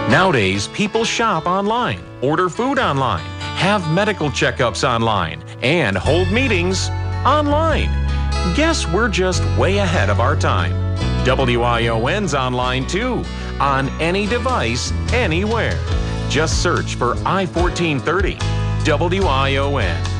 Nowadays, people shop online, order food online, have medical checkups online, and hold meetings online. Guess we're just way ahead of our time. WION's online too, on any device, anywhere. Just search for I-1430, WION.